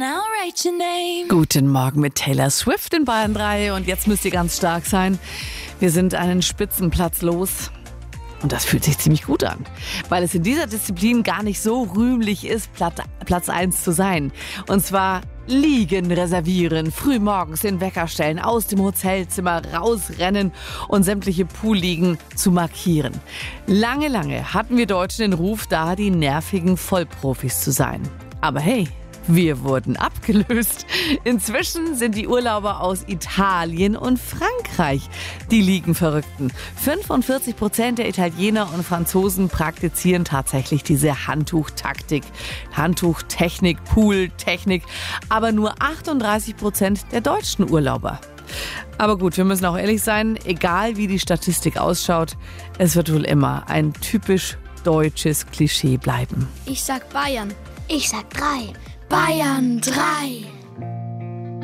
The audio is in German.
and I'll write your name. Guten Morgen mit Taylor Swift in Bayern 3 und jetzt müsst ihr ganz stark sein. Wir sind einen Spitzenplatz los. Und das fühlt sich ziemlich gut an, weil es in dieser Disziplin gar nicht so rühmlich ist, Platz 1 zu sein. Und zwar liegen reservieren, frühmorgens den Wecker stellen, aus dem Hotelzimmer rausrennen und sämtliche Poolliegen zu markieren. Lange, lange hatten wir Deutschen den Ruf, da die nervigen Vollprofis zu sein. Aber hey, wir wurden abgelöst. Inzwischen sind die Urlauber aus Italien und Frankreich die Liegenverrückten. 45% der Italiener und Franzosen praktizieren tatsächlich diese Handtuchtaktik. Handtuchtechnik, Pooltechnik. Aber nur 38% der deutschen Urlauber. Aber gut, wir müssen auch ehrlich sein, egal wie die Statistik ausschaut, es wird wohl immer ein typisch deutsches Klischee bleiben. Ich sag Bayern. Ich sag 3. Bayern 3.